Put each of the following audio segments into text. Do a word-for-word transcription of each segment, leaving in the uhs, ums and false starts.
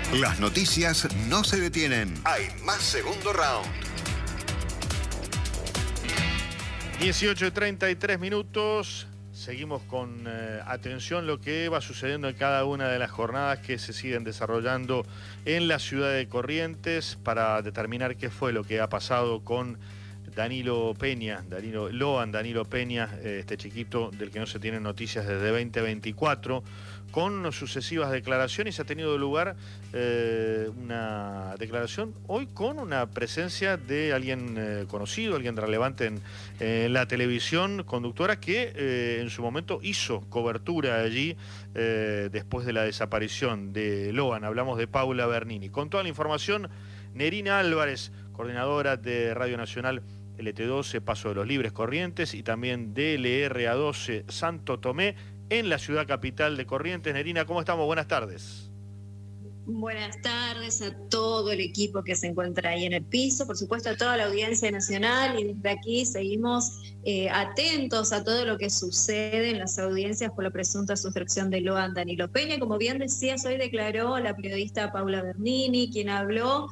Las noticias no se detienen. Hay más segundo round. dieciocho y treinta y tres minutos. Seguimos con eh, atención lo que va sucediendo en cada una de las jornadas que se siguen desarrollando en la ciudad de Corrientes para determinar qué fue lo que ha pasado con Danilo Peña, Danilo Loan, Danilo Peña, eh, este chiquito del que no se tienen noticias desde veinte veinticuatro, con sucesivas declaraciones. Ha tenido lugar eh, una declaración hoy con una presencia de alguien eh, conocido, alguien relevante en, en la televisión, conductora que eh, en su momento hizo cobertura allí eh, después de la desaparición de Loan. Hablamos de Paula Bernini. Con toda la información, Nerina Álvarez, coordinadora de Radio Nacional L T doce, Paso de los Libres, Corrientes, y también de L R A doce, Santo Tomé, en la ciudad capital de Corrientes. Nerina, ¿cómo estamos? Buenas tardes. Buenas tardes a todo el equipo que se encuentra ahí en el piso, por supuesto a toda la audiencia nacional, y desde aquí seguimos eh, atentos a todo lo que sucede en las audiencias por la presunta sustracción de Loan Danilo Peña. Como bien decías, hoy declaró la periodista Paula Bernini, quien habló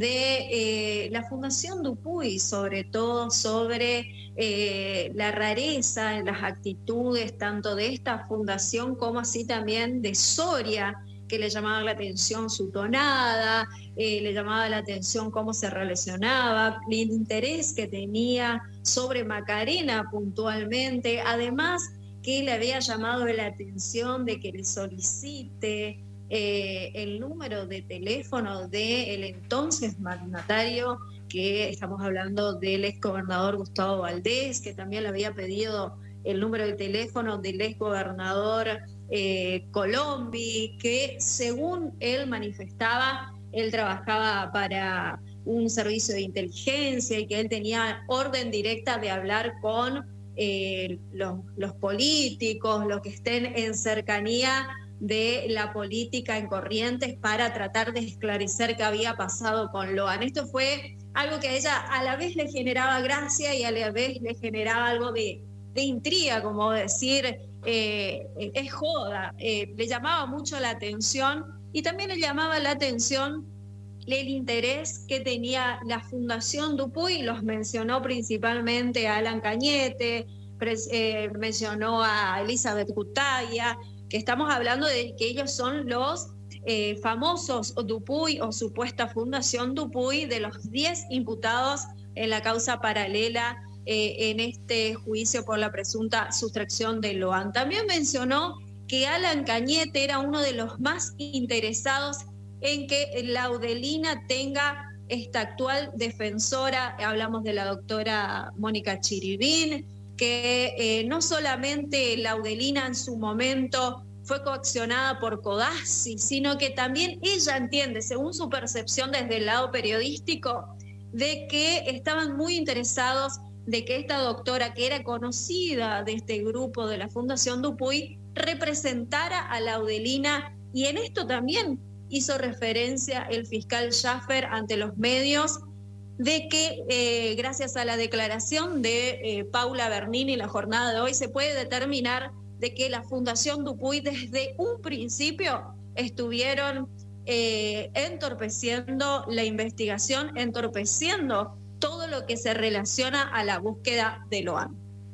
de eh, la Fundación Dupuy, sobre todo sobre eh, la rareza en las actitudes tanto de esta fundación como así también de Soria, que le llamaba la atención su tonada, eh, le llamaba la atención cómo se relacionaba, el interés que tenía sobre Macarena puntualmente, además que le había llamado la atención de que le solicite Eh, el número de teléfono del entonces mandatario, que estamos hablando del exgobernador Gustavo Valdés, que también le había pedido el número de teléfono del exgobernador eh, Colombi, que según él manifestaba, él trabajaba para un servicio de inteligencia y que él tenía orden directa de hablar con eh, los, los políticos, los que estén en cercanía de la política en Corrientes, para tratar de esclarecer qué había pasado con Loan. Esto fue algo que a ella a la vez le generaba gracia y a la vez le generaba algo de, de intriga, como decir, eh, es joda. Eh, le llamaba mucho la atención, y también le llamaba la atención el interés que tenía la Fundación Dupuy. Los mencionó principalmente a Alan Cañete, pres, eh, mencionó a Elizabeth Cutaya, que estamos hablando de que ellos son los eh, famosos Dupuy o supuesta Fundación Dupuy, de los diez imputados en la causa paralela eh, en este juicio por la presunta sustracción de Loan. También mencionó que Alan Cañete era uno de los más interesados en que Laudelina tenga esta actual defensora, hablamos de la doctora Mónica Chiribín, que eh, no solamente Laudelina en su momento fue coaccionada por Codazzi, sino que también ella entiende, según su percepción desde el lado periodístico, de que estaban muy interesados de que esta doctora, que era conocida de este grupo de la Fundación Dupuy, representara a Laudelina, y en esto también hizo referencia el fiscal Schaffer ante los medios, de que eh, gracias a la declaración de eh, Paula Bernini en la jornada de hoy se puede determinar de que la Fundación Dupuy desde un principio estuvieron eh, entorpeciendo la investigación, entorpeciendo todo lo que se relaciona a la búsqueda de Loan.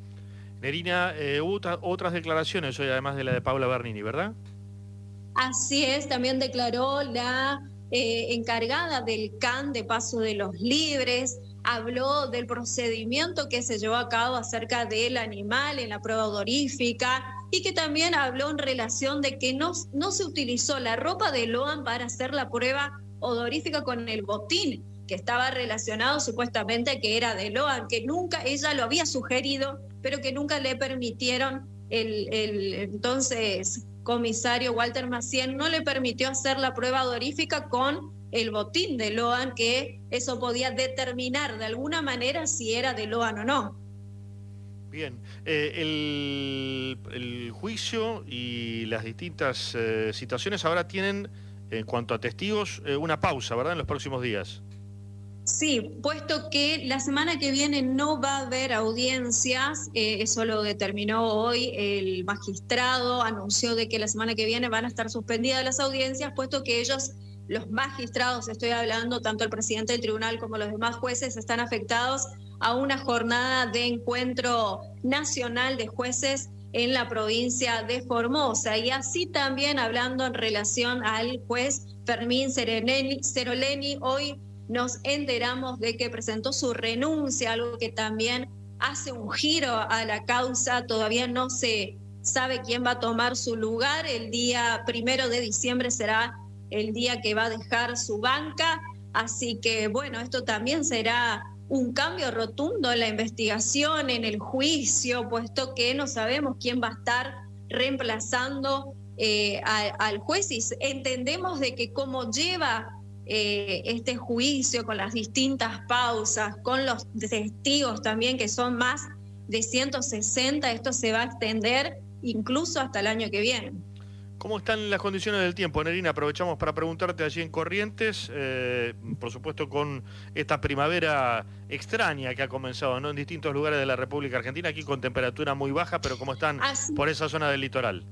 Nerina, eh, hubo otras declaraciones hoy además de la de Paula Bernini, ¿verdad? Así es, también declaró la Eh, encargada del C A N de Paso de los Libres, habló del procedimiento que se llevó a cabo acerca del animal en la prueba odorífica, y que también habló en relación de que no, no se utilizó la ropa de Loan para hacer la prueba odorífica con el botín, que estaba relacionado supuestamente a que era de Loan, que nunca ella lo había sugerido, pero que nunca le permitieron, el, el entonces comisario Walter Macién no le permitió hacer la prueba odorífica con el botín de Loan, que eso podía determinar de alguna manera si era de Loan o no. Bien, eh, el, el juicio y las distintas eh, citaciones ahora tienen, en cuanto a testigos, eh, una pausa, ¿verdad?, en los próximos días. Sí, puesto que la semana que viene no va a haber audiencias, eh, eso lo determinó hoy el magistrado, anunció de que la semana que viene van a estar suspendidas las audiencias, puesto que ellos los magistrados, estoy hablando, tanto el presidente del tribunal como los demás jueces están afectados a una jornada de encuentro nacional de jueces en la provincia de Formosa. Y así también hablando en relación al juez Fermín Seroleni, hoy nos enteramos de que presentó su renuncia, algo que también hace un giro a la causa. Todavía no se sabe quién va a tomar su lugar. El día primero de diciembre será el día que va a dejar su banca. Así que, bueno, esto también será un cambio rotundo en la investigación, en el juicio, puesto que no sabemos quién va a estar reemplazando eh, a, al juez. Y entendemos de que como lleva eh, este juicio con las distintas pausas, con los testigos también, que son más de ciento sesenta, esto se va a extender incluso hasta el año que viene. ¿Cómo están las condiciones del tiempo, Nerina? Aprovechamos para preguntarte allí en Corrientes, eh, por supuesto con esta primavera extraña que ha comenzado, ¿no?, en distintos lugares de la República Argentina, aquí con temperatura muy baja, pero ¿cómo están Así. por esa zona del litoral?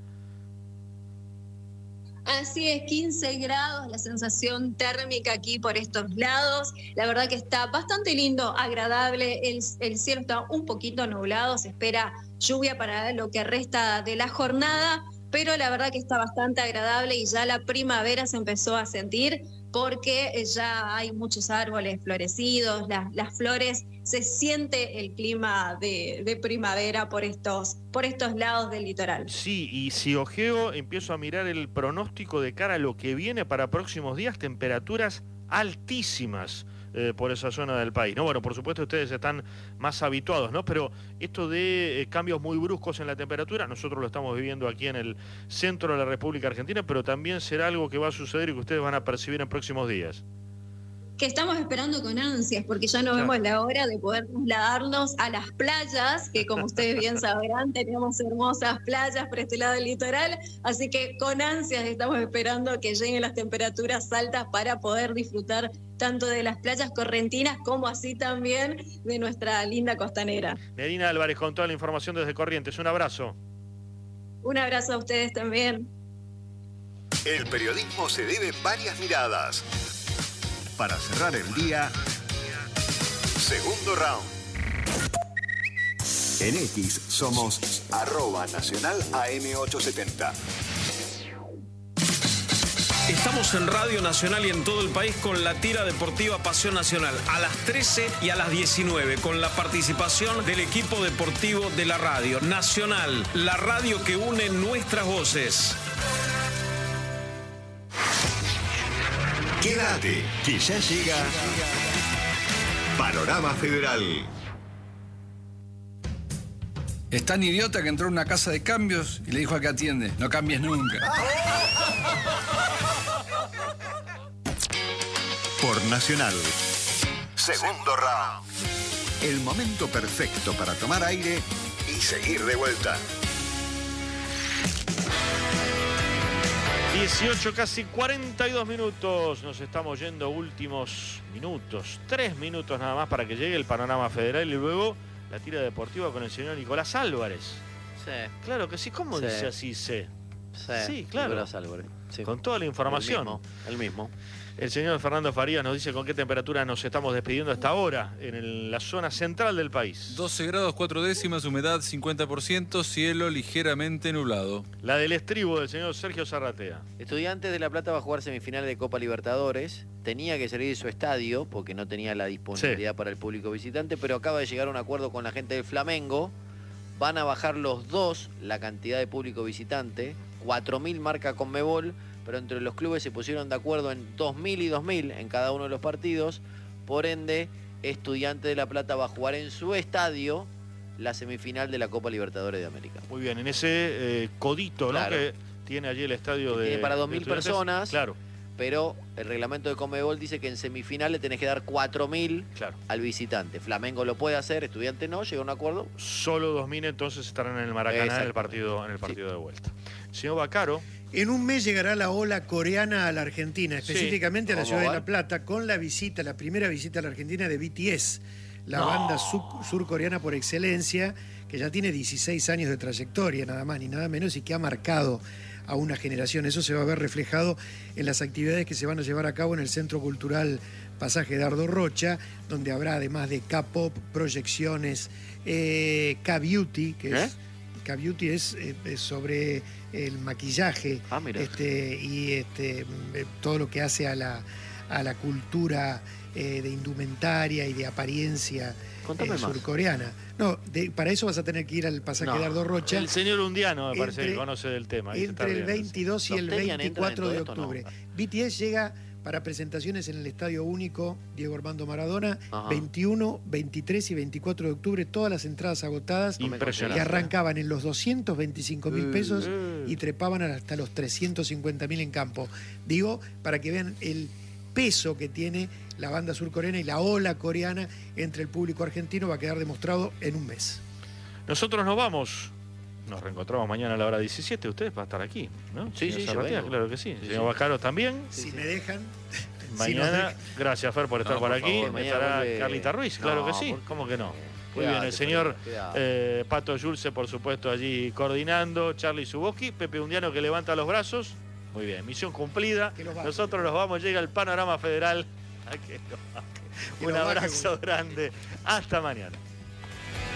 Así es, quince grados, la sensación térmica aquí por estos lados. La verdad que está bastante lindo, agradable, el, el cielo está un poquito nublado, se espera lluvia para lo que resta de la jornada, pero la verdad que está bastante agradable y ya la primavera se empezó a sentir porque ya hay muchos árboles florecidos, las, las flores, se siente el clima de, de primavera por estos, por estos lados del litoral. Sí, y si ojeo, empiezo a mirar el pronóstico de cara a lo que viene para próximos días, temperaturas altísimas eh, por esa zona del país, ¿no? Bueno, por supuesto ustedes están más habituados, ¿no? Pero esto de eh, cambios muy bruscos en la temperatura, nosotros lo estamos viviendo aquí en el centro de la República Argentina, pero también será algo que va a suceder y que ustedes van a percibir en próximos días. Que estamos esperando con ansias, porque ya no vemos la hora de poder trasladarnos a las playas, que como ustedes bien sabrán, tenemos hermosas playas por este lado del litoral, así que con ansias estamos esperando que lleguen las temperaturas altas para poder disfrutar tanto de las playas correntinas como así también de nuestra linda costanera. Nerina Álvarez con toda la información desde Corrientes, un abrazo. Un abrazo a ustedes también. El periodismo se debe varias miradas. Para cerrar el día, segundo round. En X somos arroba nacional A M ochocientos setenta. Estamos en Radio Nacional y en todo el país con la tira deportiva Pasión Nacional a las trece y a las diecinueve con la participación del equipo deportivo de la Radio Nacional, la radio que une nuestras voces. Quédate, que ya llega Panorama Federal. Es tan idiota que entró a una casa de cambios y le dijo al que atiende, no cambies nunca. Por Nacional. Segundo round. El momento perfecto para tomar aire y seguir de vuelta. dieciocho, casi cuarenta y dos minutos. Nos estamos yendo últimos minutos. Tres minutos nada más para que llegue el Panorama Federal y luego la tira deportiva con el señor Nicolás Álvarez. Sí. Claro que sí. ¿Cómo Sí. dice así C? Sí, Sí, claro. Nicolás Álvarez. Sí. Con toda la información. El mismo. El mismo. El señor Fernando Farías nos dice con qué temperatura nos estamos despidiendo hasta ahora en el- la zona central del país. doce grados cuatro décimas, humedad cincuenta por ciento, cielo ligeramente nublado. La del estribo del señor Sergio Zarratea. Estudiantes de La Plata va a jugar semifinales de Copa Libertadores. Tenía que salir de su estadio porque no tenía la disponibilidad Sí. para el público visitante, pero acaba de llegar a un acuerdo con la gente del Flamengo. Van a bajar los dos la cantidad de público visitante. cuatro mil marca Conmebol, pero entre los clubes se pusieron de acuerdo en dos mil y dos mil en cada uno de los partidos. Por ende, Estudiantes de La Plata va a jugar en su estadio la semifinal de la Copa Libertadores de América. Muy bien, en ese eh, codito, ¿no? Claro. Que tiene allí el estadio Que de. tiene para dos de mil Estudiantes. personas. Claro, Pero el reglamento de Conmebol dice que en semifinales tenés que dar cuatro mil claro. al visitante. Flamengo lo puede hacer, Estudiante no, llega a un acuerdo. Solo dos mil entonces estarán en el Maracaná en el Exactamente. partido, en el partido de vuelta. Señor Bacaro. En un mes llegará la ola coreana a la Argentina, específicamente a la ¿Cómo ciudad de va? La Plata, con la visita, la primera visita a la Argentina de B T S, la No. banda sur- surcoreana por excelencia, que ya tiene dieciséis años de trayectoria, nada más ni nada menos, y que ha marcado a una generación. Eso se va a ver reflejado en las actividades que se van a llevar a cabo en el Centro Cultural Pasaje Dardo Rocha, donde habrá además de K-pop, proyecciones, eh, K-beauty, que ¿Eh? es K-beauty es, eh, es sobre el maquillaje Ah, mira. este, y este, eh, todo lo que hace a la, a la cultura eh, de indumentaria y de apariencia Contame eh, más. surcoreana. No, de- para eso vas a tener que ir al Pasaje No. Dardo Rocha. El señor Undiano me parece Entre- que conoce del tema. ahí se está Entre el riendo. veintidós y ¿Los el Telian entran veinticuatro de en todo esto, octubre. no? B T S llega para presentaciones en el Estadio Único Diego Armando Maradona, Ajá. veintiuno, veintitrés y veinticuatro de octubre, todas las entradas agotadas, Impresionante. que arrancaban en los doscientos veinticinco mil pesos Eh. y trepaban hasta los trescientos cincuenta mil en campo. Digo, para que vean el peso que tiene la banda surcoreana y la ola coreana entre el público argentino, va a quedar demostrado en un mes. Nosotros nos vamos. Nos reencontramos mañana a la hora diecisiete. Ustedes van a estar aquí, ¿no? Sí, Señor sí, yo Zarratea, vengo. claro que sí. Sí, Señor sí. Bacaro también. Sí, si sí. me dejan. si nos Mañana, dejan. gracias Fer por estar No, por por aquí. favor, mañana Estará vuelve- Carlita Ruiz, claro No, que sí. ¿por qué? ¿Cómo que no? Muy Quédate, bien, el señor Fer, quédate. eh, Pato Yulce, por supuesto, allí coordinando, Charlie Zuboski, Pepe Undiano que levanta los brazos. Muy bien, misión cumplida. Que los baje. Nosotros nos vamos, llega el panorama federal. A que lo baje. Que Un los baje, abrazo grande. Hasta mañana.